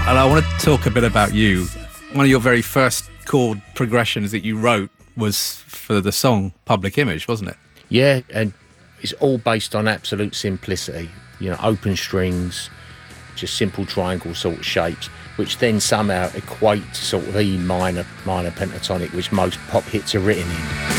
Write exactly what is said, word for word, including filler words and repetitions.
And I want to talk a bit about you. One of your very first chord progressions that you wrote was for the song Public Image, wasn't it? Yeah, and it's all based on absolute simplicity. You know, open strings, just simple triangle sort of shapes, which then somehow equate to sort of E minor, minor pentatonic, which most pop hits are written in.